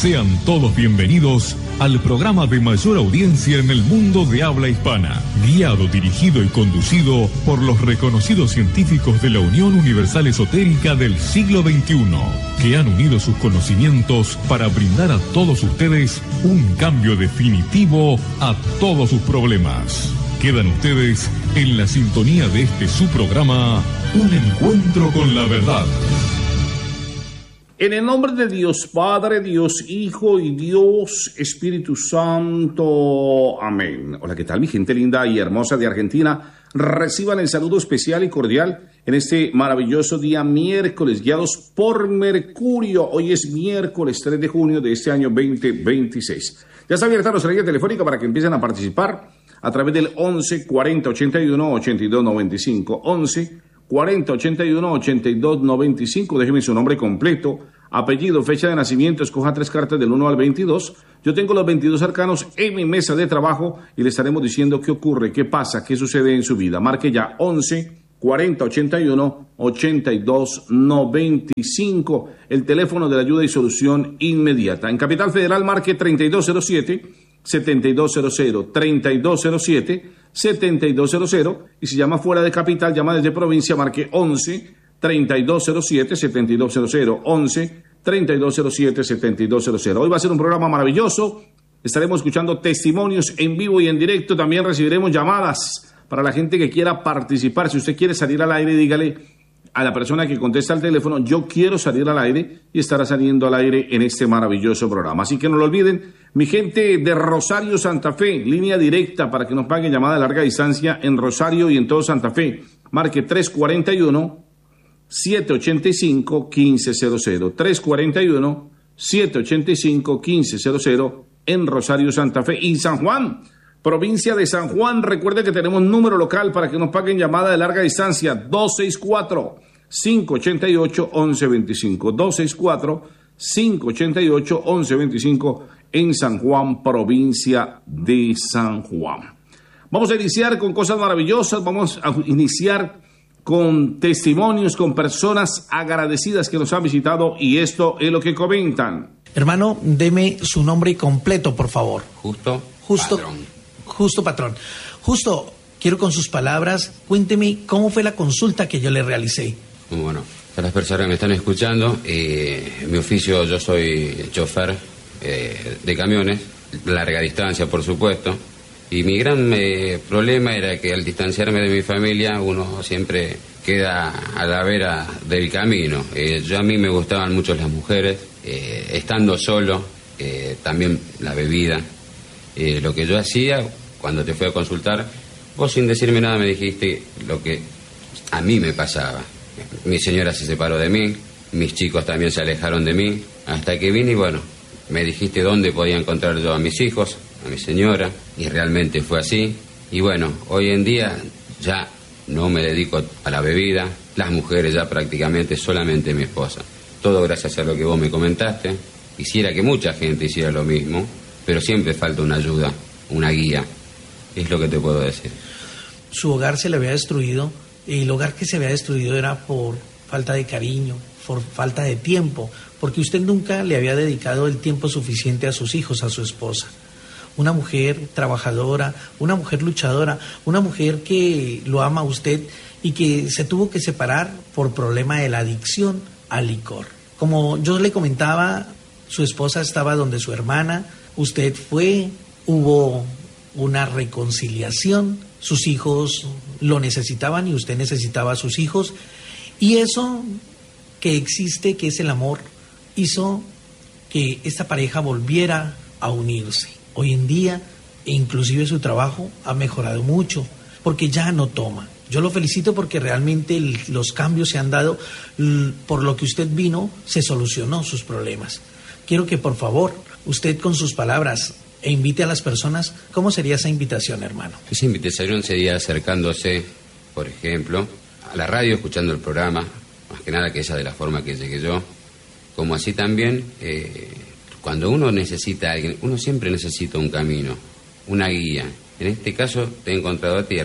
Sean todos bienvenidos al programa de mayor audiencia en el mundo de habla hispana, guiado, dirigido y conducido por los reconocidos científicos de la Unión Universal Esotérica del siglo XXI, que han unido sus conocimientos para brindar a todos ustedes un cambio definitivo a todos sus problemas. Quedan ustedes en la sintonía de este su programa, Un Encuentro con la Verdad. En el nombre de Dios Padre, Dios Hijo y Dios Espíritu Santo. Amén. Hola, ¿qué tal, mi gente linda y hermosa de Argentina? Reciban el saludo especial y cordial en este maravilloso día miércoles, guiados por Mercurio. Hoy es miércoles 3 de junio de este año 2026. Ya está abierta nuestra línea telefónica para que empiecen a participar a través del 11 40 81 82 95. 11 40 81 82 95. Déjeme su nombre completo, apellido, fecha de nacimiento. Escoja 3 cartas del 1 al 22. Yo tengo los 22 arcanos en mi mesa de trabajo y le estaremos diciendo qué ocurre, qué pasa, qué sucede en su vida. Marque ya 11 40 81 82 95. El teléfono de la ayuda y solución inmediata. En Capital Federal marque 3207 7200, 3207 7200, y si llama fuera de capital, llama desde provincia, marque 11 3207 7200, 11 3207 7200. Hoy va a ser un programa maravilloso. Estaremos escuchando testimonios en vivo y en directo. También recibiremos llamadas para la gente que quiera participar. Si usted quiere salir al aire, dígale a la persona que contesta el teléfono: yo quiero salir al aire, y estará saliendo al aire en este maravilloso programa. Así que no lo olviden, mi gente de Rosario, Santa Fe, línea directa para que nos paguen llamada de larga distancia en Rosario y en todo Santa Fe. Marque 341-785-1500, 341-785-1500 en Rosario, Santa Fe. Y San Juan, provincia de San Juan, recuerde que tenemos número local para que nos paguen llamada de larga distancia, 264-588-1125, 264-588-1125 en San Juan, provincia de San Juan. Vamos a iniciar con cosas maravillosas, vamos a iniciar con testimonios, con personas agradecidas que nos han visitado, y esto es lo que comentan. Hermano, deme su nombre completo, por favor. Justo Patrón. Justo, quiero con sus palabras, cuénteme cómo fue la consulta que yo le realicé. Bueno, para las personas que me están escuchando, mi oficio, yo soy chofer de camiones, larga distancia, por supuesto, y mi gran problema era que al distanciarme de mi familia, uno siempre queda a la vera del camino. A mí me gustaban mucho las mujeres, estando solo, también la bebida. Lo que yo hacía, cuando te fui a consultar, vos sin decirme nada me dijiste lo que a mí me pasaba. Mi señora se separó de mí, mis chicos también se alejaron de mí, hasta que vine y bueno, me dijiste dónde podía encontrar yo a mis hijos, a mi señora, y realmente fue así. Y bueno, hoy en día ya no me dedico a la bebida, las mujeres ya prácticamente solamente mi esposa. Todo gracias a lo que vos me comentaste. Quisiera que mucha gente hiciera lo mismo, pero siempre falta una ayuda, una guía. Es lo que te puedo decir. Su hogar se le había destruido, y el hogar que se había destruido era por falta de cariño, por falta de tiempo, porque usted nunca le había dedicado el tiempo suficiente a sus hijos, a su esposa. Una mujer trabajadora, una mujer luchadora, una mujer que lo ama a usted y que se tuvo que separar por problema de la adicción al licor. Como yo le comentaba, su esposa estaba donde su hermana, usted fue, hubo una reconciliación, sus hijos lo necesitaban y usted necesitaba a sus hijos, y eso que existe, que es el amor, hizo que esta pareja volviera a unirse. Hoy en día, inclusive su trabajo ha mejorado mucho, porque ya no toma. Yo lo felicito porque realmente los cambios se han dado, por lo que usted vino, se solucionó sus problemas. Quiero que por favor, usted con sus palabras invite a las personas. ¿Cómo sería esa invitación, hermano? Esa invitación sería acercándose, por ejemplo, a la radio, escuchando el programa, más que nada que esa de la forma que llegué yo, como así también, cuando uno necesita a alguien, uno siempre necesita un camino, una guía. En este caso te he encontrado a ti, hermano.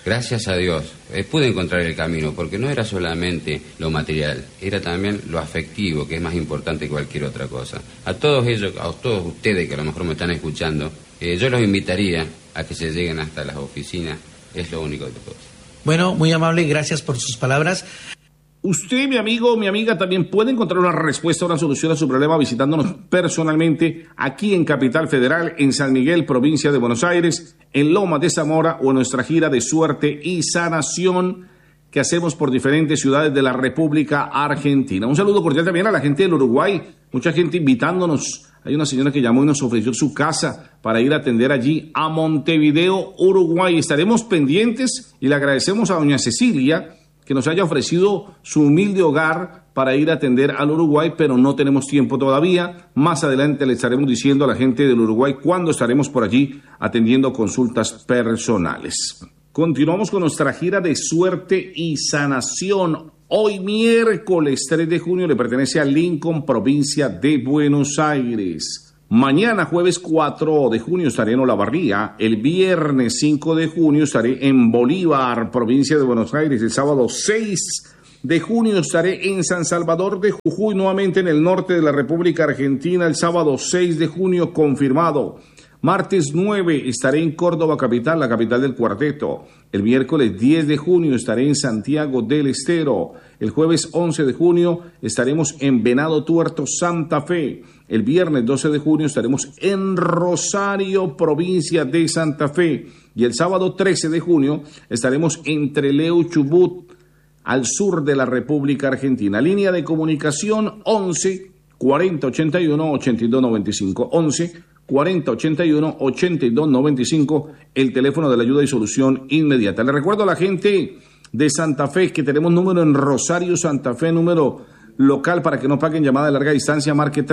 Gracias a Dios, pude encontrar el camino, porque no era solamente lo material, era también lo afectivo, que es más importante que cualquier otra cosa. A todos ellos, a todos ustedes que a lo mejor me están escuchando, yo los invitaría a que se lleguen hasta las oficinas, es lo único que te puedo decir. Bueno, muy amable, gracias por sus palabras. Usted, mi amigo, mi amiga, también puede encontrar una respuesta, una solución a su problema visitándonos personalmente aquí en Capital Federal, en San Miguel, provincia de Buenos Aires, en Loma de Zamora o en nuestra gira de suerte y sanación que hacemos por diferentes ciudades de la República Argentina. Un saludo cordial también a la gente del Uruguay, mucha gente invitándonos. Hay una señora que llamó y nos ofreció su casa para ir a atender allí a Montevideo, Uruguay. Estaremos pendientes y le agradecemos a doña Cecilia que nos haya ofrecido su humilde hogar para ir a atender al Uruguay, pero no tenemos tiempo todavía. Más adelante le estaremos diciendo a la gente del Uruguay cuándo estaremos por allí atendiendo consultas personales. Continuamos con nuestra gira de suerte y sanación. Hoy miércoles 3 de junio le pertenece a Lincoln, provincia de Buenos Aires. Mañana, jueves 4 de junio, estaré en Olavarría. El viernes 5 de junio estaré en Bolívar, provincia de Buenos Aires. El sábado 6 de junio estaré en San Salvador de Jujuy, nuevamente en el norte de la República Argentina. El sábado 6 de junio, confirmado. Martes 9 estaré en Córdoba capital, la capital del cuarteto. El miércoles 10 de junio estaré en Santiago del Estero. El jueves 11 de junio estaremos en Venado Tuerto, Santa Fe. El viernes 12 de junio estaremos en Rosario, provincia de Santa Fe. Y el sábado 13 de junio estaremos en Trelew, Chubut, al sur de la República Argentina. Línea de comunicación 11 40 81 82 95. 11 40 81 82 95, el teléfono de la ayuda y solución inmediata. Le recuerdo a la gente de Santa Fe que tenemos número en Rosario, Santa Fe, número local para que no paguen llamada de larga distancia, marque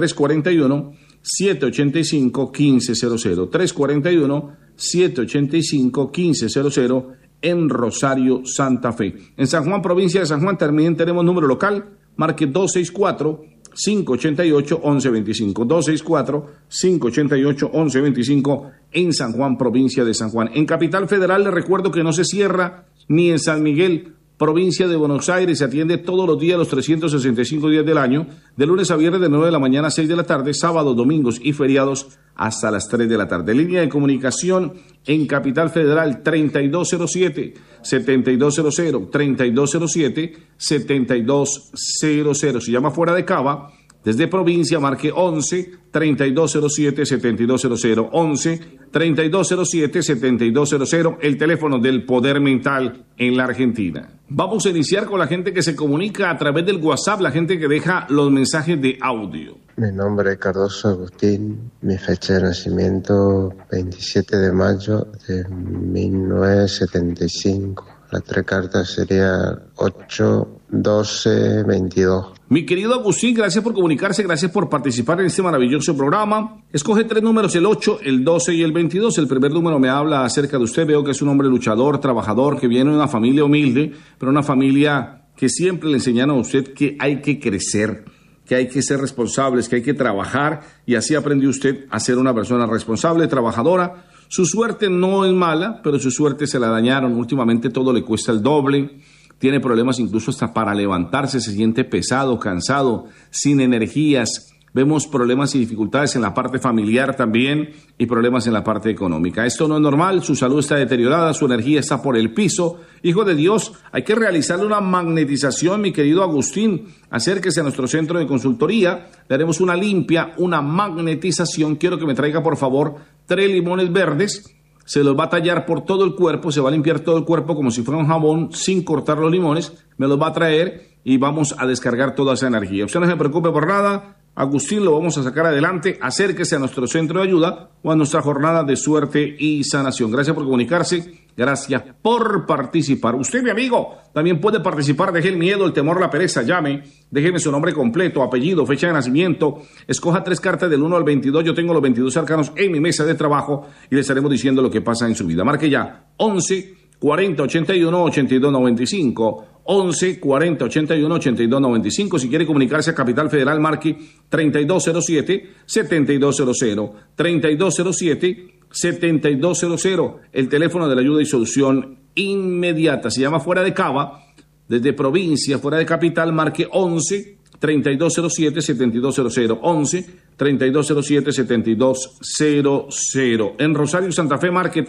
341-785-1500, 341-785-1500 en Rosario, Santa Fe. En San Juan, provincia de San Juan, también tenemos número local, marque 264-588-1125, 264-588-1125 en San Juan, provincia de San Juan. En Capital Federal le recuerdo que no se cierra ni en San Miguel, provincia de Buenos Aires, se atiende todos los días, los 365 días del año, de lunes a viernes de 9 de la mañana a 6 de la tarde, sábados, domingos y feriados hasta las 3 de la tarde. Línea de comunicación en Capital Federal 3207-7200, 3207-7200. Si llama fuera de Cava, desde provincia, marque 11-3207-7200, 11-3207-7200, el teléfono del Poder Mental en la Argentina. Vamos a iniciar con la gente que se comunica a través del WhatsApp, la gente que deja los mensajes de audio. Mi nombre es Cardoso Agustín, mi fecha de nacimiento 27 de mayo de 1975. Las tres cartas serían 8, 12, 22. Mi querido Agustín, gracias por comunicarse, gracias por participar en este maravilloso programa. Escoge 3 números, el 8, el 12 y el 22. El primer número me habla acerca de usted. Veo que es un hombre luchador, trabajador, que viene de una familia humilde, pero una familia que siempre le enseñaron a usted que hay que crecer, que hay que ser responsables, que hay que trabajar, y así aprendió usted a ser una persona responsable, trabajadora. Su suerte no es mala, pero su suerte se la dañaron. Últimamente todo le cuesta el doble. Tiene problemas incluso hasta para levantarse, se siente pesado, cansado, sin energías. Vemos problemas y dificultades en la parte familiar también y problemas en la parte económica. Esto no es normal, su salud está deteriorada, su energía está por el piso. Hijo de Dios, hay que realizarle una magnetización, mi querido Agustín. Acérquese a nuestro centro de consultoría, le haremos una limpia, una magnetización. Quiero que me traiga, por favor, 3 limones verdes. Se los va a tallar por todo el cuerpo, se va a limpiar todo el cuerpo como si fuera un jabón sin cortar los limones. Me los va a traer y vamos a descargar toda esa energía. Usted no se preocupe por nada. Agustín, lo vamos a sacar adelante. Acérquese a nuestro centro de ayuda o a nuestra jornada de suerte y sanación. Gracias por comunicarse. Gracias por participar. Usted, mi amigo, también puede participar. Deje el miedo, el temor, la pereza. Llame. Déjeme su nombre completo, apellido, fecha de nacimiento. Escoja 3 cartas del 1 al 22. Yo tengo los 22 arcanos en mi mesa de trabajo y le estaremos diciendo lo que pasa en su vida. Marque ya 11 40 81 82 95. 11 40 81 82 95. Si quiere comunicarse a Capital Federal, marque 3207 7200, 3207 7200, el teléfono de la ayuda y solución inmediata. Se llama Fuera de Cava, desde provincia, fuera de capital, marque 11-3207-7200, 11-3207-7200. En Rosario, Santa Fe, marque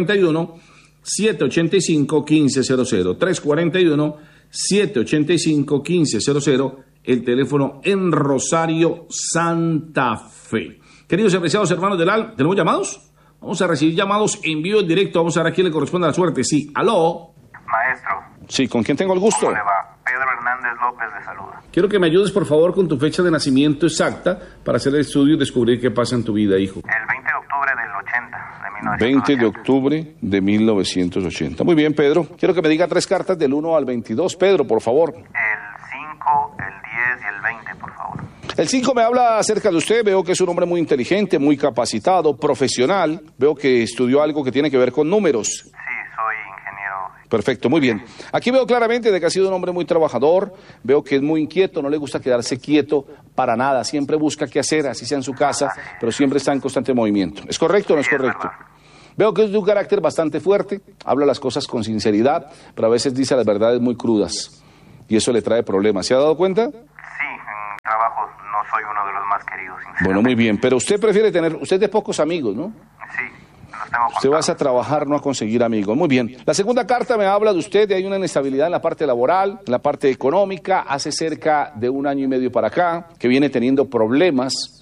341-785-1500, 341-785-1500, el teléfono en Rosario, Santa Fe. Queridos y apreciados hermanos del AL, ¿tenemos llamados? Vamos a recibir llamados en vivo en directo. Vamos a ver a quién le corresponde la suerte. Sí, aló. Maestro. Sí, ¿con quién tengo el gusto? ¿Cómo le va? Pedro Hernández López le saluda. Quiero que me ayudes, por favor, con tu fecha de nacimiento exacta para hacer el estudio y descubrir qué pasa en tu vida, hijo. El 20 de octubre del 80, de 1980. 20 de octubre de 1980. Muy bien, Pedro. Quiero que me diga 3 cartas del 1 al 22. Pedro, por favor. El 5, el 10 y el 20, por favor. El 5 me habla acerca de usted. Veo que es un hombre muy inteligente, muy capacitado, profesional. Veo que estudió algo que tiene que ver con números. Sí, soy ingeniero. Perfecto, muy bien. Aquí veo claramente de que ha sido un hombre muy trabajador. Veo que es muy inquieto, no le gusta quedarse quieto para nada. Siempre busca qué hacer, así sea en su casa, pero siempre está en constante movimiento. ¿Es correcto o no es correcto? Veo que es de un carácter bastante fuerte, habla las cosas con sinceridad, pero a veces dice las verdades muy crudas. Y eso le trae problemas. ¿Se ha dado cuenta? Sí, en trabajo no soy uno de los más queridos, sinceramente. Bueno, muy bien. Pero usted prefiere tener... Usted es de pocos amigos, ¿no? Sí, los tengo Usted va a trabajar, no a conseguir amigos. Muy bien. La segunda carta me habla de usted, de hay una inestabilidad en la parte laboral, en la parte económica. Hace cerca de 1 año y medio para acá, que viene teniendo problemas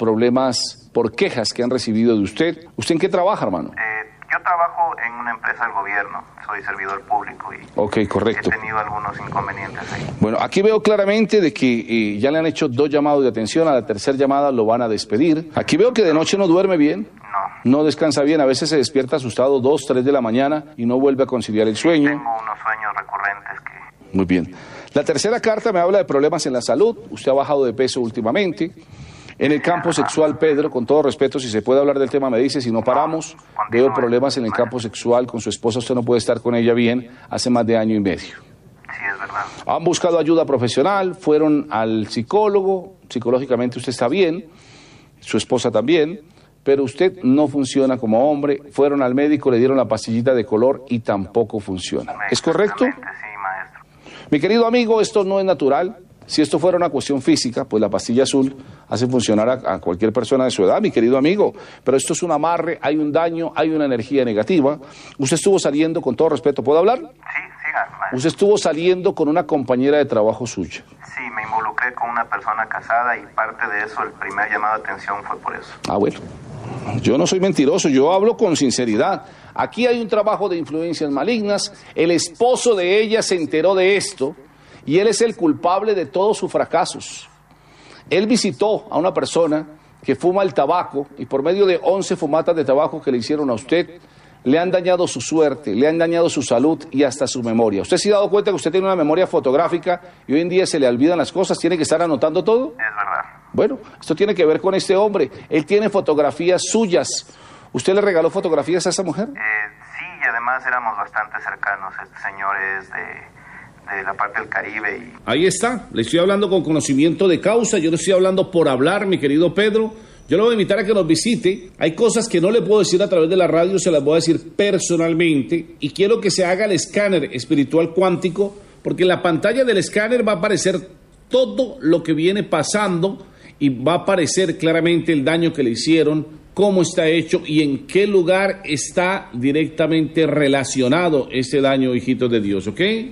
por quejas que han recibido de usted. ¿Usted en qué trabaja, hermano? Yo trabajo en una empresa del gobierno, soy servidor público y Ok, correcto. he tenido algunos inconvenientes ahí. Bueno, aquí veo claramente de que ya le han hecho 2 llamados de atención, a la tercera llamada lo van a despedir. Aquí veo que de noche no duerme bien, no descansa bien, a veces se despierta asustado 2, 3 de la mañana y no vuelve a conciliar el sueño. Tengo unos sueños recurrentes que... Muy bien. La tercera carta me habla de problemas en la salud, usted ha bajado de peso últimamente. En el campo sexual, Pedro, con todo respeto, si se puede hablar del tema me dice, si no paramos, veo problemas en el campo sexual con su esposa, usted no puede estar con ella bien hace más de 1 año y medio. Sí, es verdad. Han buscado ayuda profesional, fueron al psicólogo, psicológicamente usted está bien, su esposa también, pero usted no funciona como hombre, fueron al médico, le dieron la pastillita de color y tampoco funciona. ¿Es correcto? Sí, maestro. Mi querido amigo, esto no es natural. Si esto fuera una cuestión física, pues la pastilla azul hace funcionar a cualquier persona de su edad, mi querido amigo. Pero esto es un amarre, hay un daño, hay una energía negativa. Usted estuvo saliendo, con todo respeto, ¿puedo hablar? Sí, siga, maestro. Usted estuvo saliendo con una compañera de trabajo suya. Sí, me involucré con una persona casada y parte de eso, el primer llamado de atención fue por eso. Ah, bueno. Yo no soy mentiroso, yo hablo con sinceridad. Aquí hay un trabajo de influencias malignas. El esposo de ella se enteró de esto. Y él es el culpable de todos sus fracasos. Él visitó a una persona que fuma el tabaco y por medio de 11 fumatas de tabaco que le hicieron a usted, le han dañado su suerte, le han dañado su salud y hasta su memoria. ¿Usted se ha dado cuenta que usted tiene una memoria fotográfica y hoy en día se le olvidan las cosas? ¿Tiene que estar anotando todo? Es verdad. Bueno, esto tiene que ver con este hombre. Él tiene fotografías suyas. ¿Usted le regaló fotografías a esa mujer? Sí, y además éramos bastante cercanos. Este señor es de la parte del Caribe. Y... Ahí está, le estoy hablando con conocimiento de causa, yo le estoy hablando por hablar, mi querido Pedro. Yo le voy a invitar a que nos visite. Hay cosas que no le puedo decir a través de la radio, se las voy a decir personalmente. Y quiero que se haga el escáner espiritual cuántico, porque en la pantalla del escáner va a aparecer todo lo que viene pasando y va a aparecer claramente el daño que le hicieron, cómo está hecho y en qué lugar está directamente relacionado ese daño, hijitos de Dios, ¿ok? Así es.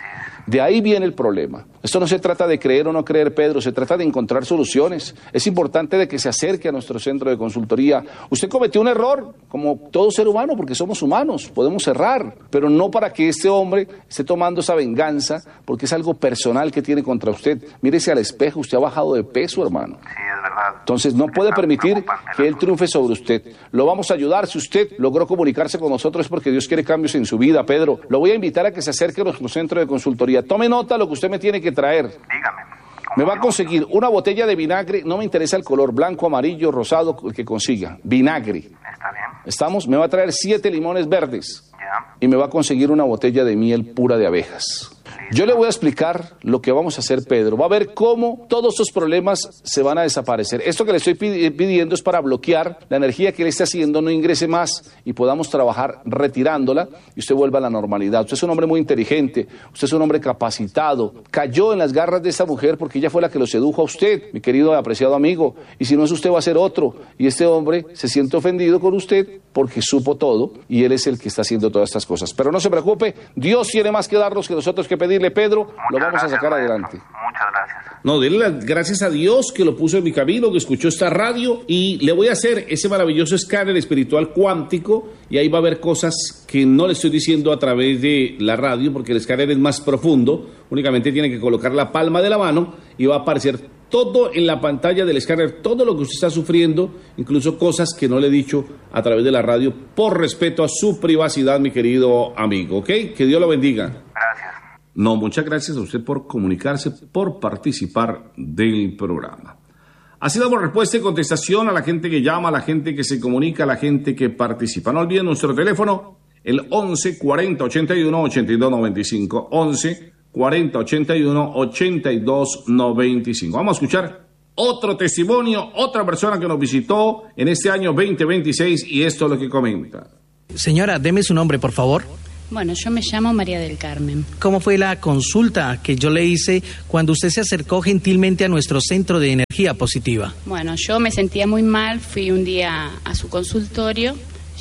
De ahí viene el problema. Esto no se trata de creer o no creer, Pedro, se trata de encontrar soluciones. Es importante de que se acerque a nuestro centro de consultoría. Usted cometió un error, como todo ser humano, porque somos humanos, podemos errar, pero no para que este hombre esté tomando esa venganza, porque es algo personal que tiene contra usted. Mírese al espejo, usted ha bajado de peso, hermano. Sí, es verdad. Entonces no puede permitir que él triunfe sobre usted. Lo vamos a ayudar. Si usted logró comunicarse con nosotros es porque Dios quiere cambios en su vida, Pedro. Lo voy a invitar a que se acerque a nuestro centro de consultoría. Tome nota de lo que usted me tiene que traer. Dígame. Me va a conseguir una botella de vinagre, no me interesa el color, blanco, amarillo, rosado, el que consiga. Vinagre. Está bien. ¿Estamos? Me va a traer 7 limones verdes. Ya. Y me va a conseguir una botella de miel pura de abejas. Yo le voy a explicar lo que vamos a hacer, Pedro. Va a ver cómo todos estos problemas se van a desaparecer. Esto que le estoy pidiendo es para bloquear la energía que le esté haciendo, no ingrese más y podamos trabajar retirándola y usted vuelva a la normalidad. Usted es un hombre muy inteligente, usted es un hombre capacitado. Cayó en las garras de esta mujer porque ella fue la que lo sedujo a usted, mi querido y apreciado amigo. Y si no es usted, va a ser otro. Y este hombre se siente ofendido con usted porque supo todo y él es el que está haciendo todas estas cosas. Pero no se preocupe, Dios tiene más que darnos que nosotros que pedirle, Pedro. Lo vamos a sacar adelante. Muchas gracias. No, denle las gracias a Dios que lo puso en mi camino, que escuchó esta radio y le voy a hacer ese maravilloso escáner espiritual cuántico y ahí va a haber cosas que no le estoy diciendo a través de la radio porque el escáner es más profundo. Únicamente tiene que colocar la palma de la mano y va a aparecer todo en la pantalla del escáner, todo lo que usted está sufriendo, incluso cosas que no le he dicho a través de la radio por respeto a su privacidad, mi querido amigo, ¿ok? Que Dios lo bendiga. Gracias. No, muchas gracias a usted por comunicarse, por participar del programa. Así damos respuesta y contestación a la gente que llama, a la gente que se comunica, a la gente que participa. No olviden nuestro teléfono, el 11 40 81 82 95, 11 40 81 82 95. Vamos a escuchar otro testimonio, otra persona que nos visitó en este año 2026 y esto es lo que comenta. Señora, deme su nombre, por favor. Bueno, yo me llamo María del Carmen. ¿Cómo fue la consulta que yo le hice cuando usted se acercó gentilmente a nuestro centro de energía positiva? Bueno, yo me sentía muy mal, fui un día a su consultorio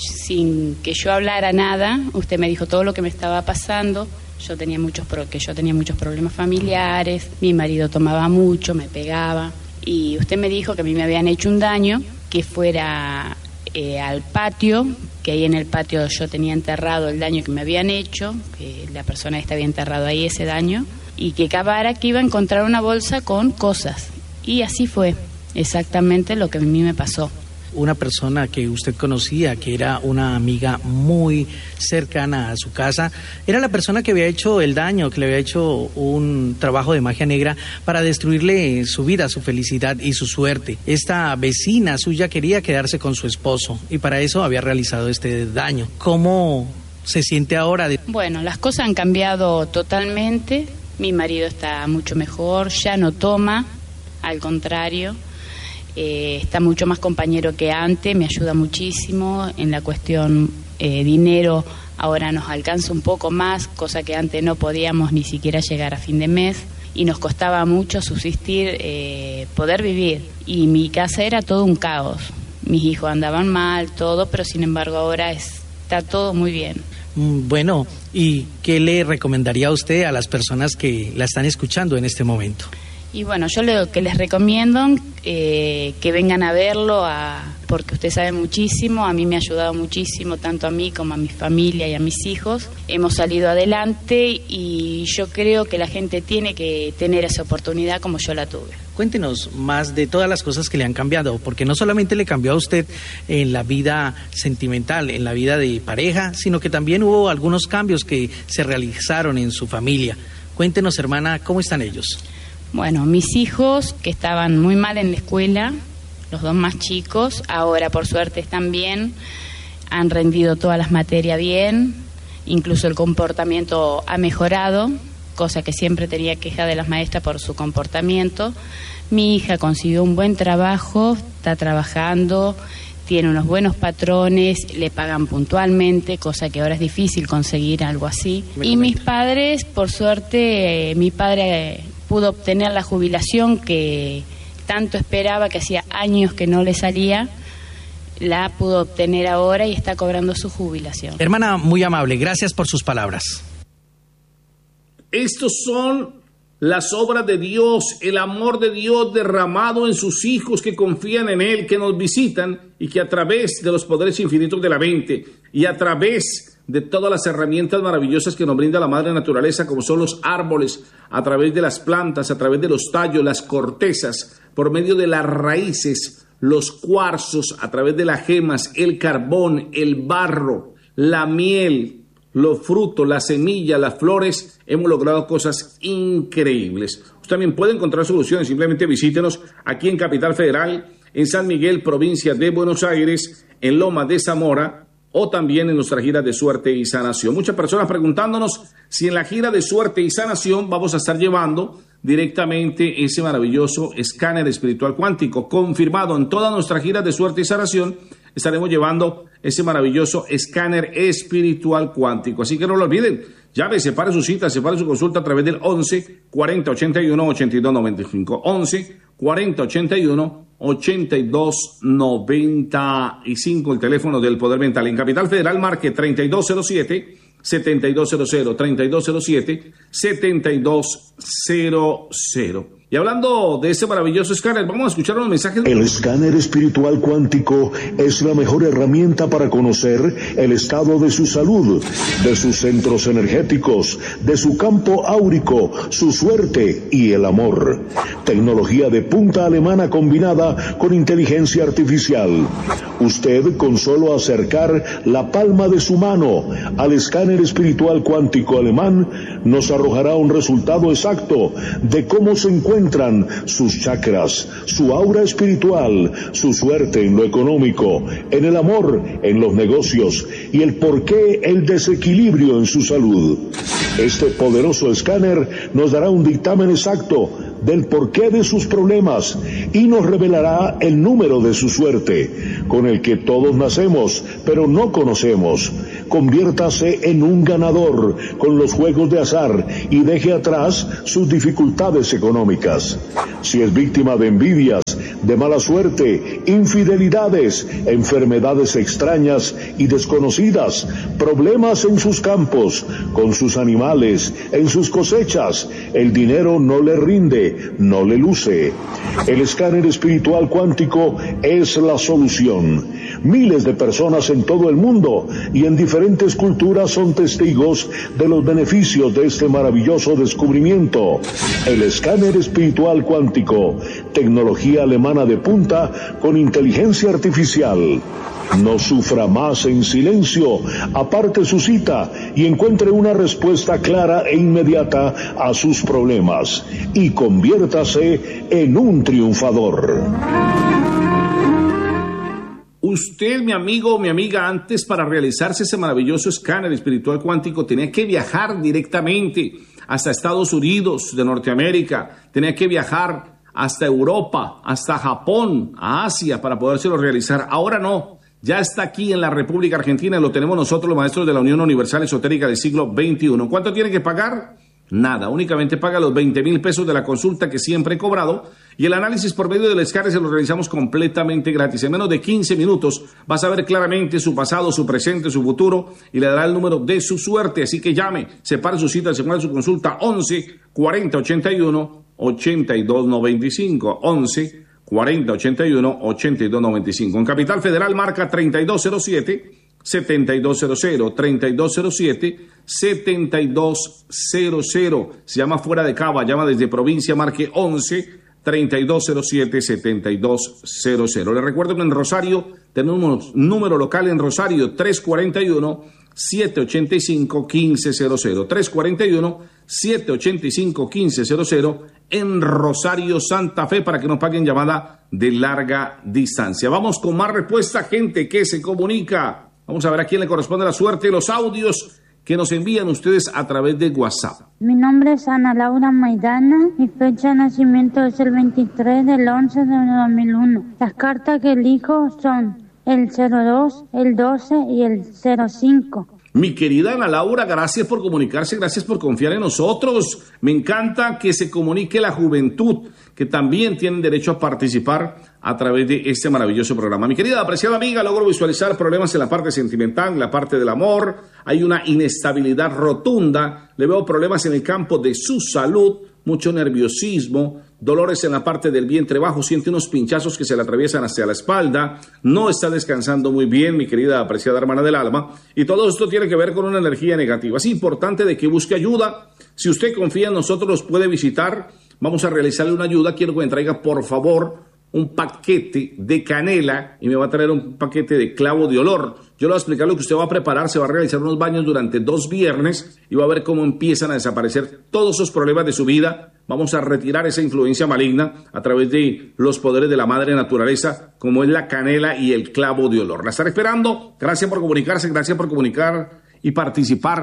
sin que yo hablara nada. Usted me dijo todo lo que me estaba pasando. Yo tenía muchos problemas familiares, mi marido tomaba mucho, me pegaba. Y usted me dijo que a mí me habían hecho un daño, que fuera al patio, que ahí en el patio yo tenía enterrado el daño que me habían hecho, que la persona esta había enterrado ahí ese daño, y que cavara que iba a encontrar una bolsa con cosas. Y así fue exactamente lo que a mí me pasó. Una persona que usted conocía, que era una amiga muy cercana a su casa, era la persona que había hecho el daño, que le había hecho un trabajo de magia negra para destruirle su vida, su felicidad y su suerte. Esta vecina suya quería quedarse con su esposo y para eso había realizado este daño. ¿Cómo se siente ahora? Bueno, las cosas han cambiado totalmente. Mi marido está mucho mejor, ya no toma, al contrario. Está mucho más compañero que antes, me ayuda muchísimo en la cuestión dinero, ahora nos alcanza un poco más, cosa que antes no podíamos ni siquiera llegar a fin de mes y nos costaba mucho subsistir, poder vivir, y mi casa era todo un caos, mis hijos andaban mal, todo, pero sin embargo ahora está todo muy bien. Bueno, ¿y qué le recomendaría a usted a las personas que la están escuchando en este momento? Y bueno, yo lo que les recomiendo que vengan a verlo, porque usted sabe muchísimo, a mí me ha ayudado muchísimo, tanto a mí como a mi familia y a mis hijos. Hemos salido adelante y yo creo que la gente tiene que tener esa oportunidad como yo la tuve. Cuéntenos más de todas las cosas que le han cambiado, porque no solamente le cambió a usted en la vida sentimental, en la vida de pareja, sino que también hubo algunos cambios que se realizaron en su familia. Cuéntenos, hermana, ¿cómo están ellos? Bueno, mis hijos, que estaban muy mal en la escuela, los dos más chicos, ahora por suerte están bien, han rendido todas las materias bien, incluso el comportamiento ha mejorado, cosa que siempre tenía queja de las maestras por su comportamiento. Mi hija consiguió un buen trabajo, está trabajando, tiene unos buenos patrones, le pagan puntualmente, cosa que ahora es difícil conseguir algo así. Y mis padres, por suerte, mi padre pudo obtener la jubilación que tanto esperaba, que hacía años que no le salía, la pudo obtener ahora y está cobrando su jubilación. Hermana, muy amable, gracias por sus palabras. Estos son las obras de Dios, el amor de Dios derramado en sus hijos que confían en Él, que nos visitan y que a través de los poderes infinitos de la mente y a través de todas las herramientas maravillosas que nos brinda la madre naturaleza, como son los árboles, a través de las plantas, a través de los tallos, las cortezas, por medio de las raíces, los cuarzos, a través de las gemas, el carbón, el barro, la miel, los frutos, las semillas, las flores, hemos logrado cosas increíbles. Usted también puede encontrar soluciones, simplemente visítenos aquí en Capital Federal, en San Miguel, provincia de Buenos Aires, en Loma de Zamora, o también en nuestra gira de suerte y sanación. Muchas personas preguntándonos si en la gira de suerte y sanación vamos a estar llevando directamente ese maravilloso escáner espiritual cuántico. Confirmado, en toda nuestra gira de suerte y sanación estaremos llevando ese maravilloso escáner espiritual cuántico. Así que no lo olviden, llame, separe su cita, separe su consulta a través del 11 40 81 82 95. 11 40 81 82 95, el teléfono del Poder Mental. En Capital Federal, marque 3207 7200, 3207 7200. Y hablando de ese maravilloso escáner, vamos a escuchar unos mensajes. El escáner espiritual cuántico es la mejor herramienta para conocer el estado de su salud, de sus centros energéticos, de su campo áurico, su suerte y el amor. Tecnología de punta alemana combinada con inteligencia artificial. Usted, con solo acercar la palma de su mano al escáner espiritual cuántico alemán, nos arrojará un resultado exacto de cómo se encuentran sus chakras, su aura espiritual, su suerte en lo económico, en el amor, en los negocios y el porqué el desequilibrio en su salud. Este poderoso escáner nos dará un dictamen exacto del porqué de sus problemas y nos revelará el número de su suerte, con el que todos nacemos, pero no conocemos. Conviértase en un ganador con los juegos de azar y deje atrás sus dificultades económicas. Si es víctima de envidias, de mala suerte, infidelidades, enfermedades extrañas y desconocidas, problemas en sus campos, con sus animales, en sus cosechas, el dinero no le rinde, no le luce. El escáner espiritual cuántico es la solución. Miles de personas en todo el mundo y en diferentes culturas son testigos de los beneficios de este maravilloso descubrimiento. El escáner espiritual cuántico, tecnología alemana de punta con inteligencia artificial. No sufra más en silencio, aparte su cita y encuentre una respuesta clara e inmediata a sus problemas y conviértase en un triunfador. Usted, mi amigo o mi amiga, antes para realizarse ese maravilloso escáner espiritual cuántico tenía que viajar directamente hasta Estados Unidos de Norteamérica, tenía que viajar hasta Europa, hasta Japón, a Asia para podérselo realizar. Ahora no, ya está aquí en la República Argentina, lo tenemos nosotros los maestros de la Unión Universal Esotérica del siglo XXI. ¿Cuánto tiene que pagar? Nada, únicamente paga los 20,000 pesos de la consulta que siempre he cobrado y el análisis por medio del escáner se lo realizamos completamente gratis. En menos de 15 minutos vas a ver claramente su pasado, su presente, su futuro y le dará el número de su suerte. Así que llame, separe su cita, separe su consulta 11 40 81 82 95, 11 40 81 82 95. En Capital Federal marca 3207 7200, 3207 7200. Se llama fuera de Cava, llama desde provincia, marque 11 3207 7200. Le recuerdo que en Rosario tenemos un número local en Rosario 341 785 1500, 341 785 1500 en Rosario, Santa Fe, para que nos paguen llamada de larga distancia. Vamos con más respuesta, gente que se comunica. Vamos a ver a quién le corresponde la suerte, los audios que nos envían ustedes a través de WhatsApp. Mi nombre es Ana Laura Maidana, mi fecha de nacimiento es el 23 del 11 de 2001. Las cartas que elijo son el 02, el 12 y el 05. Mi querida Ana Laura, gracias por comunicarse, gracias por confiar en nosotros. Me encanta que se comunique la juventud, que también tienen derecho a participar a través de este maravilloso programa. Mi querida apreciada amiga, logro visualizar problemas en la parte sentimental, en la parte del amor. Hay una inestabilidad rotunda. Le veo problemas en el campo de su salud, mucho nerviosismo, dolores en la parte del vientre bajo, siente unos pinchazos que se le atraviesan hacia la espalda, no está descansando muy bien, mi querida apreciada hermana del alma, y todo esto tiene que ver con una energía negativa. Es importante de que busque ayuda. Si usted confía en nosotros, nos puede visitar. Vamos a realizarle una ayuda. Quiero que me traiga, por favor, un paquete de canela y me va a traer un paquete de clavo de olor. Yo le voy a explicar lo que usted va a preparar. Se va a realizar unos baños durante 2 viernes y va a ver cómo empiezan a desaparecer todos esos problemas de su vida. Vamos a retirar esa influencia maligna a través de los poderes de la madre naturaleza, como es la canela y el clavo de olor. La estaré esperando. Gracias por comunicarse, gracias por comunicar y participar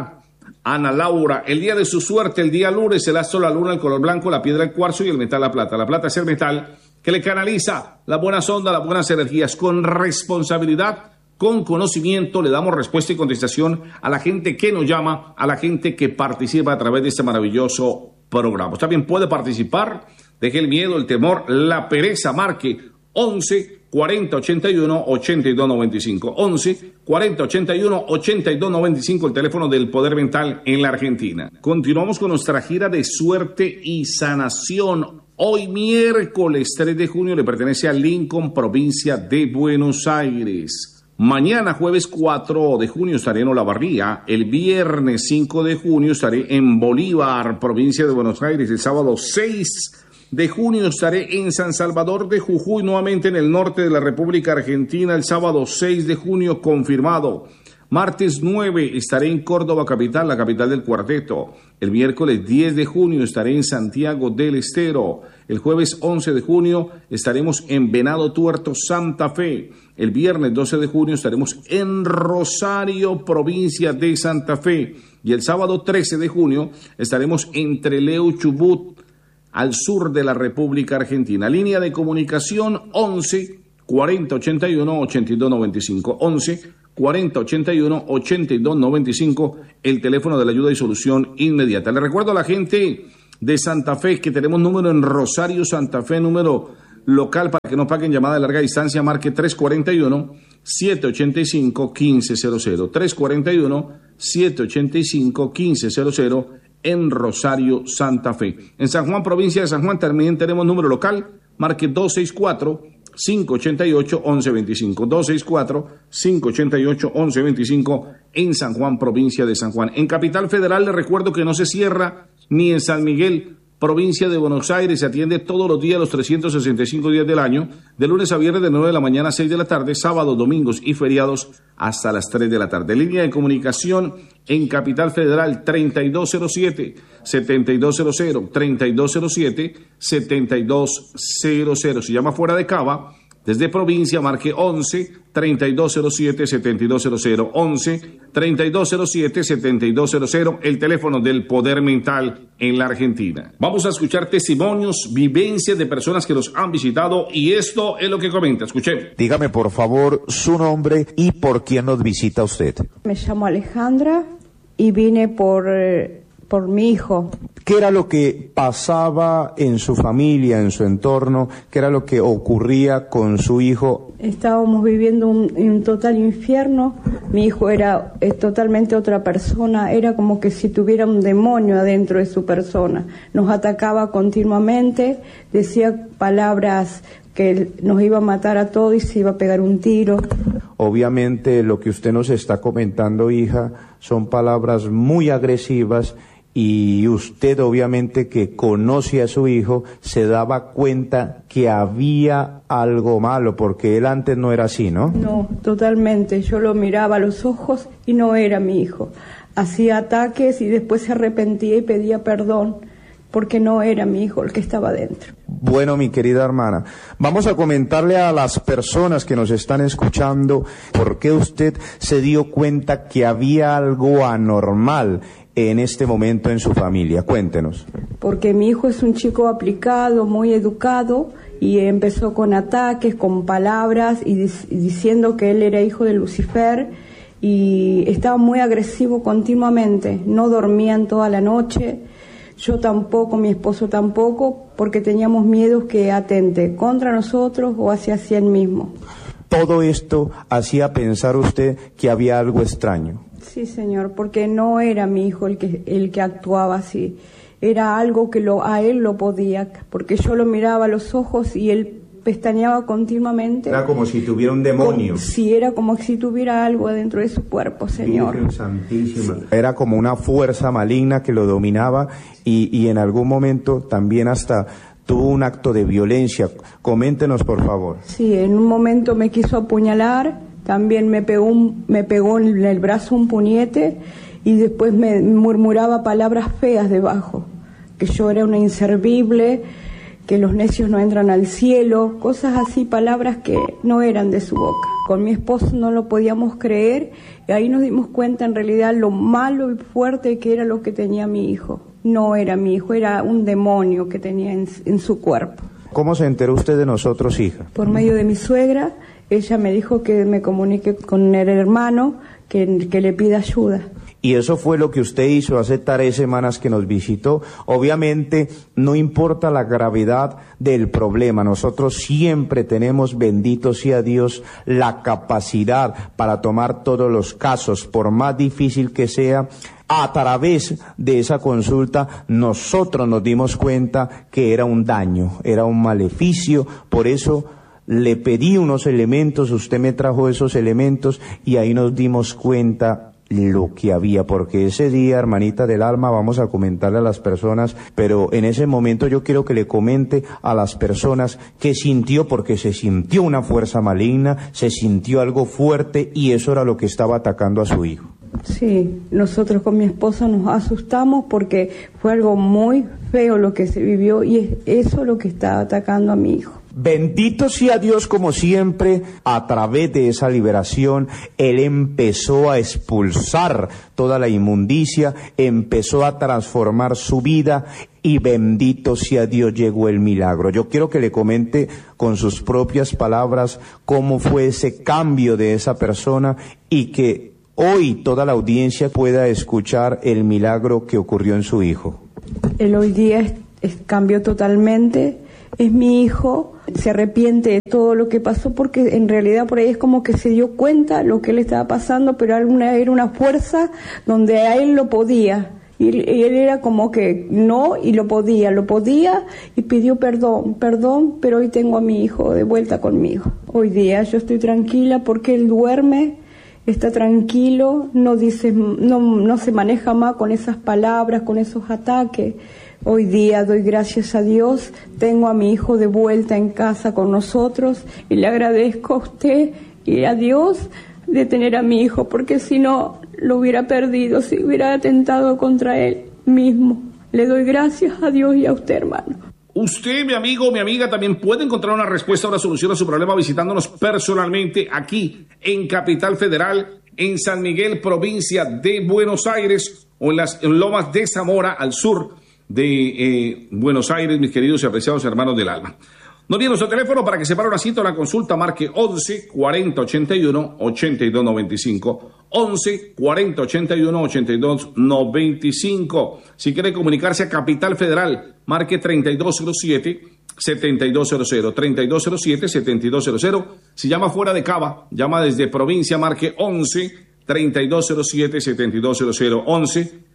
Ana Laura, el día de su suerte, el día lunes, el astro, la luna, el color blanco, la piedra, el cuarzo y el metal, la plata. La plata es el metal que le canaliza las buenas ondas, las buenas energías, con responsabilidad, con conocimiento. Le damos respuesta y contestación a la gente que nos llama, a la gente que participa a través de este maravilloso programa. Usted también puede participar, deje el miedo, el temor, la pereza, marque 11 40 81 82 95, 11 40 81 82 95, el teléfono del Poder Mental en la Argentina. Continuamos con nuestra gira de suerte y sanación. Hoy miércoles 3 de junio le pertenece a Lincoln, provincia de Buenos Aires. Mañana jueves 4 de junio estaré en Olavarría. El viernes 5 de junio estaré en Bolívar, provincia de Buenos Aires. El sábado 6 de junio estaré en San Salvador de Jujuy, nuevamente en el norte de la República Argentina. El sábado 6 de junio confirmado. Martes 9 estaré en Córdoba capital, la capital del cuarteto. El miércoles 10 de junio estaré en Santiago del Estero. El jueves 11 de junio estaremos en Venado Tuerto, Santa Fe. El viernes 12 de junio estaremos en Rosario, provincia de Santa Fe. Y el sábado 13 de junio estaremos en Trelew, Chubut, al sur de la República Argentina. Línea de comunicación 11 40 81 82 95, 11 40 81 82 95, el teléfono de la ayuda y solución inmediata. Le recuerdo a la gente de Santa Fe que tenemos número en Rosario, Santa Fe, número local para que no paguen llamada de larga distancia, marque 341-785-1500, 341-785-1500, en Rosario, Santa Fe. En San Juan, provincia de San Juan, también tenemos número local, marque 264-588-1125, 264-588-1125, en San Juan, provincia de San Juan. En Capital Federal le recuerdo que no se cierra ni en San Miguel, provincia de Buenos Aires. Se atiende todos los días, los 365 días del año, de lunes a viernes de 9 de la mañana a 6 de la tarde, sábados, domingos y feriados hasta las 3 de la tarde. Línea de comunicación en Capital Federal 3207-7200, 3207-7200. Se llama fuera de Cava. Desde provincia, marque 11-3207-7200, 11-3207-7200, el teléfono del Poder Mental en la Argentina. Vamos a escuchar testimonios, vivencias de personas que nos han visitado y esto es lo que comenta. Escuchemos. Dígame, por favor, su nombre y por quién nos visita usted. Me llamo Alejandra y vine por mi hijo. ¿Qué era lo que pasaba en su familia, en su entorno? ¿Qué era lo que ocurría con su hijo? Estábamos viviendo un total infierno. Mi hijo era totalmente otra persona. Era como que si tuviera un demonio adentro de su persona. Nos atacaba continuamente, decía palabras que nos iba a matar a todos y se iba a pegar un tiro. Obviamente lo que usted nos está comentando, hija, son palabras muy agresivas. Y usted, obviamente, que conoce a su hijo, se daba cuenta que había algo malo, porque él antes no era así, ¿no? No, totalmente. Yo lo miraba a los ojos y no era mi hijo. Hacía ataques y después se arrepentía y pedía perdón, porque no era mi hijo el que estaba dentro. Bueno, mi querida hermana, vamos a comentarle a las personas que nos están escuchando por qué usted se dio cuenta que había algo anormal en este momento en su familia. Cuéntenos. Porque mi hijo es un chico aplicado, muy educado, y empezó con ataques, con palabras y diciendo que él era hijo de Lucifer, y estaba muy agresivo continuamente. No dormían toda la noche, yo tampoco, mi esposo tampoco, porque teníamos miedo que atente contra nosotros o hacia él mismo. Todo esto hacía pensar usted que había algo extraño. Sí, señor, porque no era mi hijo el que actuaba así. Era algo que a él lo podía, porque yo lo miraba a los ojos y él pestañeaba continuamente. Era como si tuviera un demonio. Sí, era como si tuviera algo dentro de su cuerpo, señor. Virgen Santísima. Sí. Era como una fuerza maligna que lo dominaba y en algún momento también hasta tuvo un acto de violencia. Coméntenos, por favor. Sí, en un momento me quiso apuñalar. También me pegó en el brazo un puñete y después me murmuraba palabras feas debajo, que yo era una inservible, que los necios no entran al cielo, cosas así, palabras que no eran de su boca. con mi esposo no lo podíamos creer, y ahí nos dimos cuenta en realidad lo malo y fuerte que era lo que tenía mi hijo. No era mi hijo, era un demonio que tenía en su cuerpo. ¿Cómo se enteró usted de nosotros, hija? Por medio de mi suegra, ella me dijo que me comunique con el hermano, que le pida ayuda. Y eso fue lo que usted hizo hace 3 semanas que nos visitó. Obviamente, no importa la gravedad del problema, nosotros siempre tenemos, bendito sea Dios, la capacidad para tomar todos los casos, por más difícil que sea. A través de esa consulta, nosotros nos dimos cuenta que era un daño, era un maleficio, por eso le pedí unos elementos, usted me trajo esos elementos y ahí nos dimos cuenta lo que había, porque ese día, hermanita del alma, vamos a comentarle a las personas, pero en ese momento yo quiero que le comente a las personas qué sintió, porque se sintió una fuerza maligna, se sintió algo fuerte y eso era lo que estaba atacando a su hijo. Sí, nosotros con mi esposo nos asustamos porque fue algo muy feo lo que se vivió y es eso lo que está atacando a mi hijo. Bendito sea Dios, como siempre, a través de esa liberación, Él empezó a expulsar toda la inmundicia, empezó a transformar su vida y bendito sea Dios, llegó el milagro. Yo quiero que le comente con sus propias palabras cómo fue ese cambio de esa persona y que hoy toda la audiencia pueda escuchar el milagro que ocurrió en su hijo. Él hoy día cambió totalmente, es mi hijo, se arrepiente de todo lo que pasó porque en realidad por ahí es como que se dio cuenta lo que le estaba pasando, pero era una fuerza donde a él lo podía. Y él era como que no, y lo podía, y pidió perdón, pero hoy tengo a mi hijo de vuelta conmigo. Hoy día yo estoy tranquila porque él duerme, está tranquilo, no se maneja más con esas palabras, con esos ataques. Hoy día doy gracias a Dios, tengo a mi hijo de vuelta en casa con nosotros y le agradezco a usted y a Dios de tener a mi hijo, porque si no lo hubiera perdido, si hubiera atentado contra él mismo. Le doy gracias a Dios y a usted, hermano. Usted, mi amigo, mi amiga, también puede encontrar una respuesta, una solución a su problema visitándonos personalmente aquí en Capital Federal, en San Miguel, provincia de Buenos Aires, o en las lomas de Zamora, al sur de Buenos Aires, mis queridos y apreciados hermanos del alma. No olviden nuestro teléfono para que separe una cita o una consulta, marque 11 40 81 82 95, 11 40 81 82 95. Si quiere comunicarse a Capital Federal, marque 3207 7200, 3207 7200. Si llama fuera de Cava, llama desde provincia, marque 11 3207 7200, 11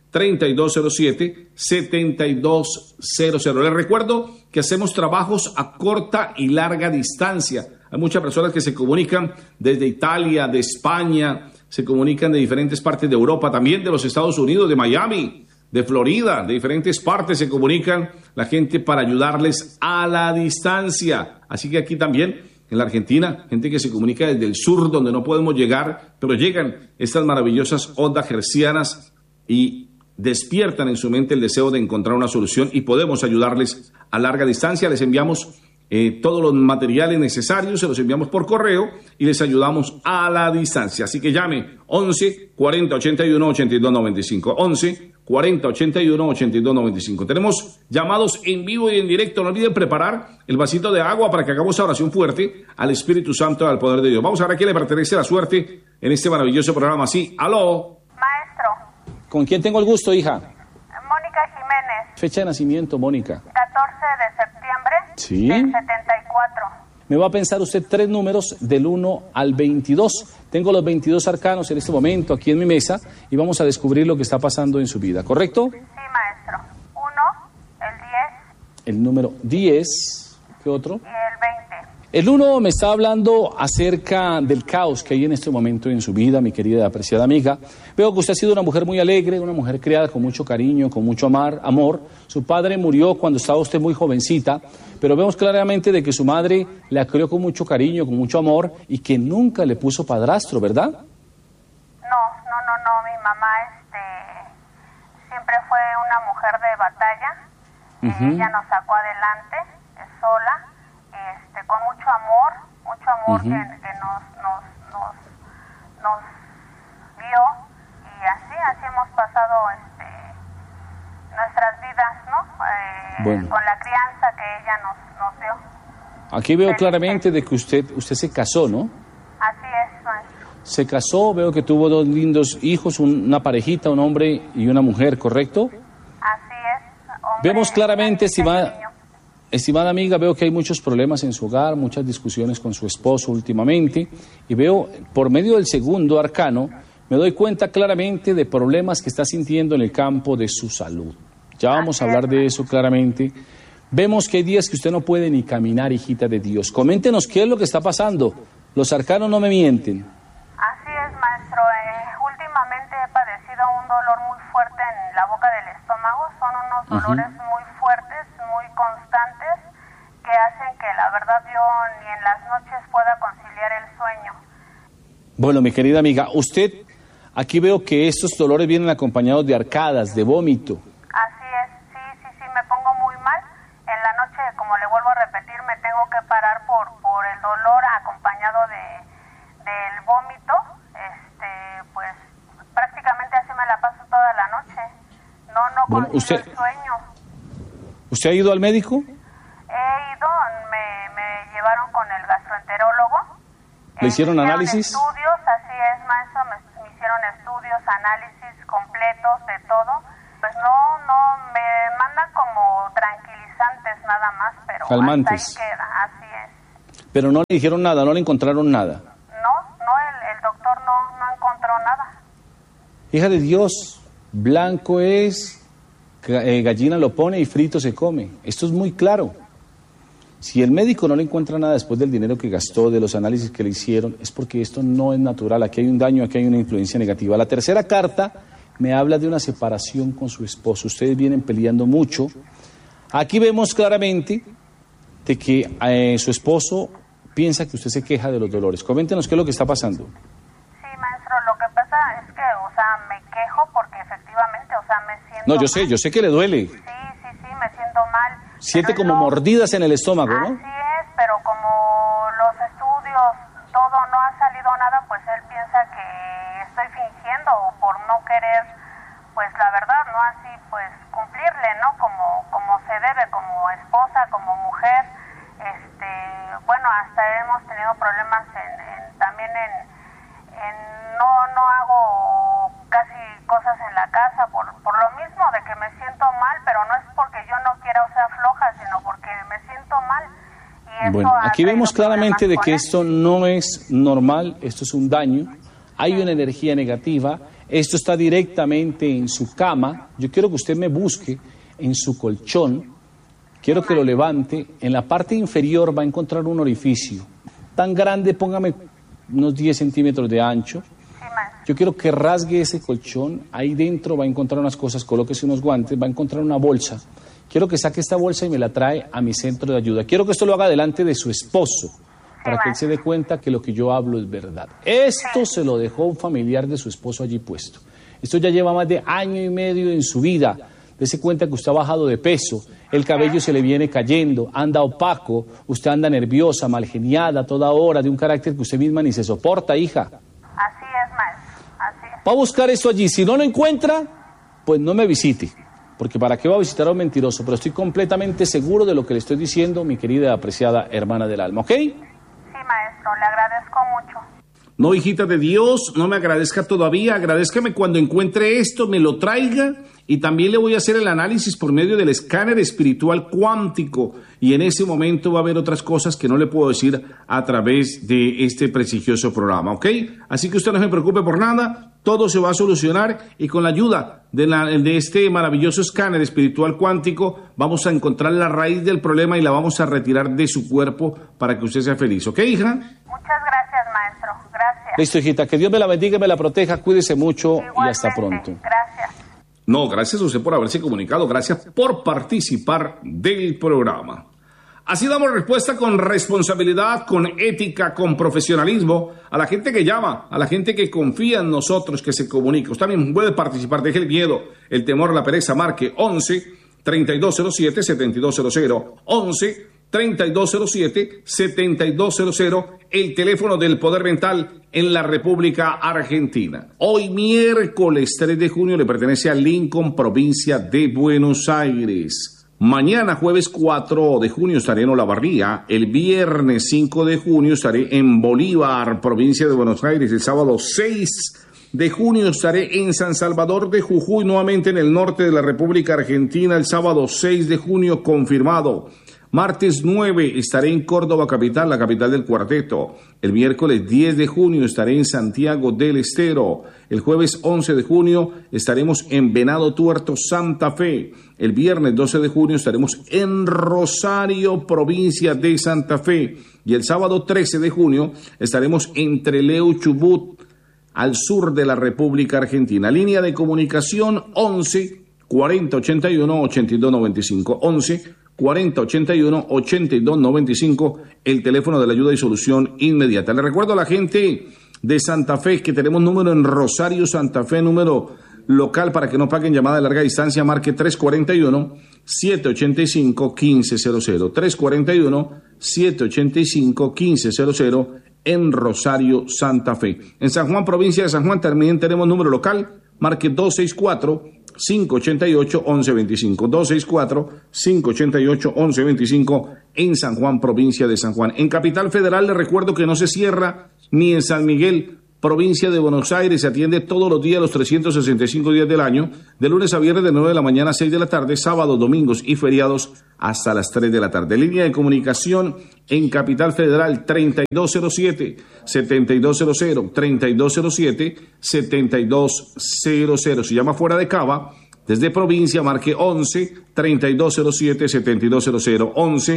3207-7200. Les recuerdo que hacemos trabajos a corta y larga distancia. Hay muchas personas que se comunican desde Italia, de España, se comunican de diferentes partes de Europa, también de los Estados Unidos, de Miami, de Florida, de diferentes partes se comunican la gente para ayudarles a la distancia. Así que aquí también, en la Argentina, gente que se comunica desde el sur, donde no podemos llegar, pero llegan estas maravillosas ondas hercianas y despiertan en su mente el deseo de encontrar una solución y podemos ayudarles a larga distancia. Les enviamos todos los materiales necesarios, se los enviamos por correo y les ayudamos a la distancia. Así que llame 11 40 81 82 95, 11 40 81 82 95. Tenemos llamados en vivo y en directo. No olviden preparar el vasito de agua para que hagamos oración fuerte al Espíritu Santo y al poder de Dios. Vamos a ver a quién le pertenece la suerte en este maravilloso programa. Sí, aló. ¿Con quién tengo el gusto, hija? Mónica Jiménez. Fecha de nacimiento, Mónica. 14 de septiembre ¿Sí? del 74. Me va a pensar usted 3 números del 1 al 22. Tengo los 22 arcanos en este momento aquí en mi mesa y vamos a descubrir lo que está pasando en su vida, ¿correcto? Sí, maestro. 1, el 10. El número 10. ¿Qué otro? Y el 20. El 1 me está hablando acerca del caos que hay en este momento en su vida, mi querida y apreciada amiga. Veo que usted ha sido una mujer muy alegre, una mujer criada con mucho cariño, con mucho amor. Su padre murió cuando estaba usted muy jovencita, pero vemos claramente de que su madre la crió con mucho cariño, con mucho amor y que nunca le puso padrastro, ¿verdad? No. Mi mamá siempre fue una mujer de batalla. Ella nos sacó adelante sola. Con mucho amor que nos así hemos pasado nuestras vidas, ¿no? Bueno. Con la crianza que ella nos dio. Aquí veo claramente de que usted se casó, ¿no? Así es, maestro. Se casó, veo que tuvo 2 lindos hijos, una parejita, un hombre y una mujer, ¿correcto? Así es. Hombre, Vemos claramente, niño. estimada amiga, veo que hay muchos problemas en su hogar, muchas discusiones con su esposo últimamente, y veo, por medio del segundo arcano, me doy cuenta claramente de problemas que está sintiendo en el campo de su salud. Ya vamos a hablar de eso claramente. Vemos que hay días que usted no puede ni caminar, hijita de Dios. Coméntenos qué es lo que está pasando. Los arcanos no me mienten. Así es, maestro. Últimamente he padecido un dolor muy fuerte en la boca del estómago. Son unos dolores muy fuertes, muy constantes, que hacen que la verdad yo ni en las noches pueda conciliar el sueño. Bueno, mi querida amiga, usted, aquí veo que estos dolores vienen acompañados de arcadas, de vómito. Así es, sí, me pongo muy mal. En la noche, como le vuelvo a repetir, me tengo que parar por el dolor acompañado del vómito. Pues prácticamente así me la paso toda la noche. No Bueno, consigo el sueño. ¿Usted ha ido al médico? He ido, me llevaron con el gastroenterólogo. ¿Le hicieron análisis? Estudios, así es, maestro, me hicieron estudios, análisis completos de todo. Pues no, me mandan como tranquilizantes nada más, pero calmantes. hasta ahí queda, así es. Pero no le dijeron nada, no le encontraron nada. No, el doctor no encontró nada. Hija de Dios, blanco es, gallina lo pone y frito se come. Esto es muy claro. Si el médico no le encuentra nada después del dinero que gastó, de los análisis que le hicieron, es porque esto no es natural. Aquí hay un daño, aquí hay una influencia negativa. La tercera carta me habla de una separación con su esposo. Ustedes vienen peleando mucho. Aquí vemos claramente de que su esposo piensa que usted se queja de los dolores. Coméntenos qué es lo que está pasando. Sí, maestro, lo que pasa es que, me quejo porque efectivamente, me siento No, mal. yo sé que le duele. Sí, me siento mal. Siente como mordidas en el estómago, ¿no? Así es, pero como los estudios, todo no ha salido nada, pues él piensa que estoy fingiendo o por no querer, pues la verdad, ¿no? Así, pues cumplirle, ¿no? Como se debe, como esposa, como mujer. Bueno, hasta hemos tenido problemas también no hago casi cosas en la casa por lo mismo de que me siento mal, pero no es porque yo no quiera o sea floja, sino porque me siento mal. Y bueno, aquí vemos claramente de que esto no es normal, esto es un daño, hay una energía negativa, esto está directamente en su cama. Yo quiero que usted me busque en su colchón, quiero que lo levante, en la parte inferior va a encontrar un orificio tan grande, póngame unos 10 centímetros de ancho. Yo quiero que rasgue ese colchón, ahí dentro va a encontrar unas cosas, colóquese unos guantes, va a encontrar una bolsa. Quiero que saque esta bolsa y me la trae a mi centro de ayuda. Quiero que esto lo haga delante de su esposo, para que él se dé cuenta que lo que yo hablo es verdad. Esto se lo dejó un familiar de su esposo allí puesto. Esto ya lleva más de 1 año y medio en su vida. Dese cuenta que usted ha bajado de peso, el cabello se le viene cayendo, anda opaco, usted anda nerviosa, malgeniada, toda hora, de un carácter que usted misma ni se soporta, hija. Así es, maestro, así es. Va a buscar esto allí. Si no lo encuentra, pues no me visite. Porque ¿para qué va a visitar a un mentiroso? Pero estoy completamente seguro de lo que le estoy diciendo, mi querida y apreciada hermana del alma, ¿ok? Sí, maestro, le agradezco mucho. No, hijita de Dios, no me agradezca todavía. Agradézcame cuando encuentre esto, me lo traiga. Y también le voy a hacer el análisis por medio del escáner espiritual cuántico. Y en ese momento va a haber otras cosas que no le puedo decir a través de este prestigioso programa, ¿ok? Así que usted no se preocupe por nada, todo se va a solucionar y con la ayuda de este maravilloso escáner espiritual cuántico vamos a encontrar la raíz del problema y la vamos a retirar de su cuerpo para que usted sea feliz, ¿ok, hija? Muchas gracias, maestro, gracias. Listo, hijita, que Dios me la bendiga y me la proteja, cuídese mucho. Igualmente, y hasta pronto. Gracias. No, gracias a usted por haberse comunicado, gracias por participar del programa. Así damos respuesta con responsabilidad, con ética, con profesionalismo a la gente que llama, a la gente que confía en nosotros, que se comunica. Usted también puede participar, deje el miedo, el temor, la pereza, marque 11-3207-7200, 11 3207-7200, el teléfono del Poder Mental en la República Argentina. Hoy miércoles 3 de junio le pertenece a Lincoln, provincia de Buenos Aires. Mañana jueves 4 de junio estaré en Olavarría. El viernes 5 de junio estaré en Bolívar, provincia de Buenos Aires. El sábado 6 de junio estaré en San Salvador de Jujuy, nuevamente en el norte de la República Argentina. El sábado 6 de junio confirmado. Martes 9 estaré en Córdoba capital, la capital del cuarteto. El miércoles 10 de junio estaré en Santiago del Estero. El jueves 11 de junio estaremos en Venado Tuerto, Santa Fe. El viernes 12 de junio estaremos en Rosario, provincia de Santa Fe. Y el sábado 13 de junio estaremos en Trelew, Chubut, al sur de la República Argentina. Línea de comunicación 11 40 81 82 95. 11 40 81 82 95, el teléfono de la ayuda y solución inmediata. Le recuerdo a la gente de Santa Fe que tenemos número en Rosario, Santa Fe, número local para que no paguen llamada de larga distancia. Marque 341-785-1500. 341-785-1500 en Rosario, Santa Fe. En San Juan, provincia de San Juan, también tenemos número local. Marque 264-588-1125. 264-588-1125 en San Juan, provincia de San Juan. En Capital Federal le recuerdo que no se cierra ni en San Miguel, provincia de Buenos Aires. Se atiende todos los días, los 365 días del año, de lunes a viernes de 9 de la mañana a 6 de la tarde, sábados, domingos y feriados hasta las 3 de la tarde. Línea de comunicación en Capital Federal 3207-7200, 3207-7200. Si llama fuera de Cava, desde provincia, marque 11-3207-7200,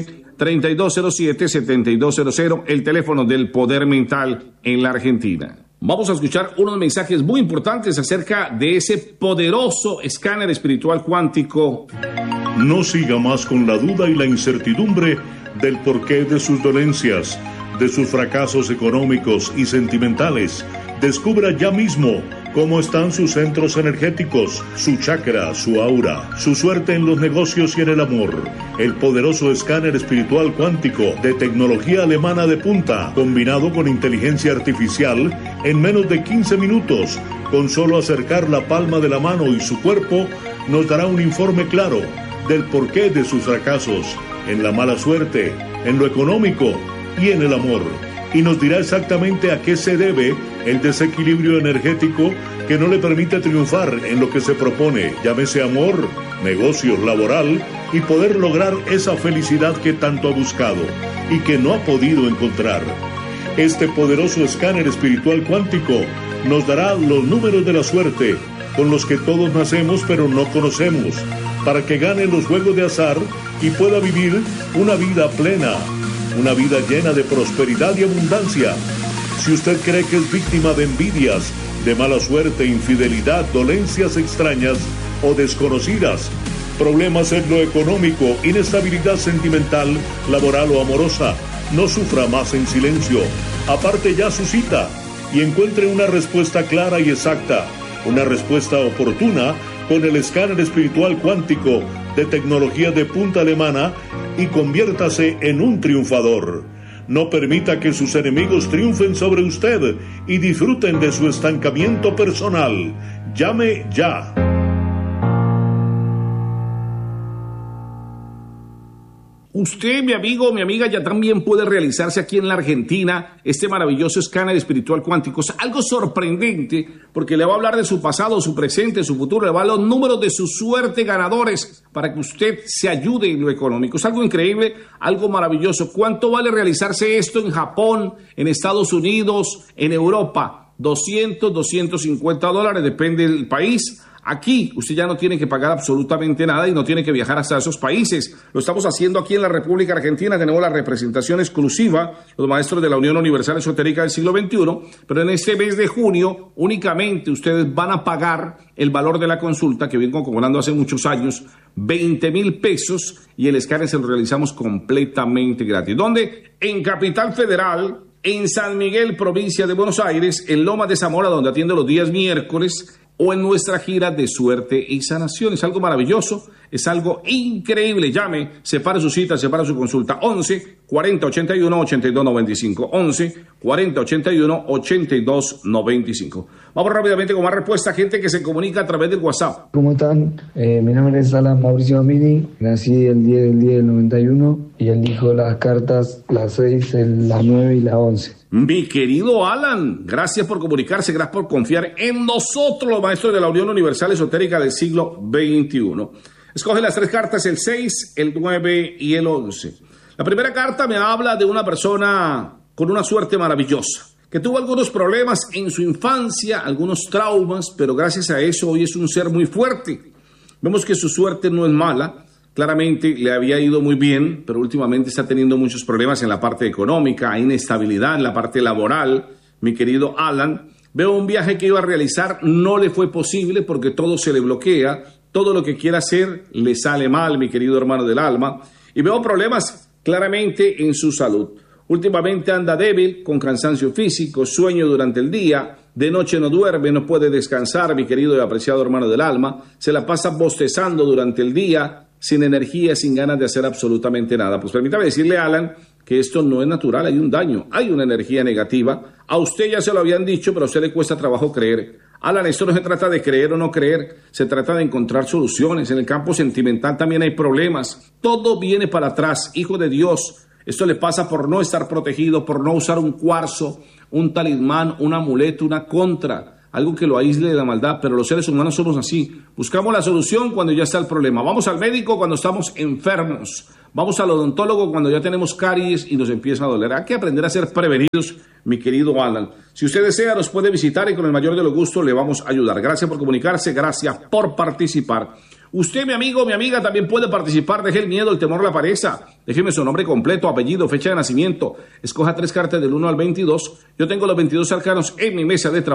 11-3207-7200, el teléfono del Poder Mental en la Argentina. Vamos a escuchar unos mensajes muy importantes acerca de ese poderoso escáner espiritual cuántico. No siga más con la duda y la incertidumbre del porqué de sus dolencias, de sus fracasos económicos y sentimentales. Descubra ya mismo cómo están sus centros energéticos, su chakra, su aura, su suerte en los negocios y en el amor. El poderoso escáner espiritual cuántico de tecnología alemana de punta, combinado con inteligencia artificial, en menos de 15 minutos, con solo acercar la palma de la mano y su cuerpo, nos dará un informe claro del porqué de sus fracasos, en la mala suerte, en lo económico y en el amor. Y nos dirá exactamente a qué se debe el desequilibrio energético que no le permite triunfar en lo que se propone, llámese amor, negocios, laboral, y poder lograr esa felicidad que tanto ha buscado y que no ha podido encontrar. Este poderoso escáner espiritual cuántico nos dará los números de la suerte con los que todos nacemos pero no conocemos, para que gane los juegos de azar y pueda vivir una vida plena, una vida llena de prosperidad y abundancia. Si usted cree que es víctima de envidias, de mala suerte, infidelidad, dolencias extrañas o desconocidas, problemas en lo económico, inestabilidad sentimental, laboral o amorosa, no sufra más en silencio. Aparte ya su cita y encuentre una respuesta clara y exacta, una respuesta oportuna con el escáner espiritual cuántico de tecnología de punta alemana y conviértase en un triunfador. No permita que sus enemigos triunfen sobre usted y disfruten de su estancamiento personal. Llame ya. Usted, mi amigo, mi amiga, ya también puede realizarse aquí en la Argentina este maravilloso escáner espiritual cuántico. Es algo sorprendente porque le va a hablar de su pasado, su presente, su futuro, le va a dar los números de su suerte ganadores para que usted se ayude en lo económico. Es algo increíble, algo maravilloso. ¿Cuánto vale realizarse esto en Japón, en Estados Unidos, en Europa? $200, $250, depende del país. Aquí usted ya no tiene que pagar absolutamente nada y no tiene que viajar hasta esos países. Lo estamos haciendo aquí en la República Argentina. Tenemos la representación exclusiva, los maestros de la Unión Universal Esotérica del siglo XXI, pero en este mes de junio únicamente ustedes van a pagar el valor de la consulta que vengo cobrando hace muchos años, 20,000 pesos, y el escáner se lo realizamos completamente gratis. ¿Dónde? En Capital Federal, en San Miguel, provincia de Buenos Aires, en Lomas de Zamora, donde atiendo los días miércoles, o en nuestra gira de suerte y sanación. Es algo maravilloso. Es algo increíble. Llame, separe su cita, separe su consulta. 11 40 81 82 95. 11 40 81 82 95. Vamos rápidamente con más respuesta. Gente que se comunica a través del WhatsApp. ¿Cómo están? Mi nombre es Alan Mauricio Domini. Nací el 10 del 91 y elijo las cartas las 6, las 9 y las 11. Mi querido Alan, gracias por comunicarse, gracias por confiar en nosotros, los maestros de la Unión Universal Esotérica del siglo XXI. Escoge las 3 cartas, el 6, el 9 y el 11. La primera carta me habla de una persona con una suerte maravillosa, que tuvo algunos problemas en su infancia, algunos traumas, pero gracias a eso hoy es un ser muy fuerte. Vemos que su suerte no es mala. Claramente le había ido muy bien, pero últimamente está teniendo muchos problemas en la parte económica, hay inestabilidad en la parte laboral. Mi querido Alan, veo un viaje que iba a realizar, no le fue posible porque todo se le bloquea, todo lo que quiera hacer le sale mal, mi querido hermano del alma. Y veo problemas claramente en su salud. Últimamente anda débil, con cansancio físico, sueño durante el día, de noche no duerme, no puede descansar, mi querido y apreciado hermano del alma. Se la pasa bostezando durante el día, sin energía, sin ganas de hacer absolutamente nada. Pues permítame decirle, Alan, que esto no es natural, hay un daño, hay una energía negativa. A usted ya se lo habían dicho, pero a usted le cuesta trabajo creer. Alan, esto no se trata de creer o no creer, se trata de encontrar soluciones. En el campo sentimental también hay problemas. Todo viene para atrás, hijo de Dios. Esto le pasa por no estar protegido, por no usar un cuarzo, un talismán, un amuleto, una contra, algo que lo aísle de la maldad, pero los seres humanos somos así. Buscamos la solución cuando ya está el problema. Vamos al médico cuando estamos enfermos. Vamos al odontólogo cuando ya tenemos caries y nos empieza a doler. Hay que aprender a ser prevenidos, mi querido Alan. Si usted desea, nos puede visitar y con el mayor de los gustos le vamos a ayudar. Gracias por comunicarse, gracias por participar. Usted, mi amigo, mi amiga, también puede participar. Deje el miedo, el temor, la pereza. Déjeme su nombre completo, apellido, fecha de nacimiento. Escoja 3 cartas del 1 al 22. Yo tengo los 22 arcanos en mi mesa de trabajo.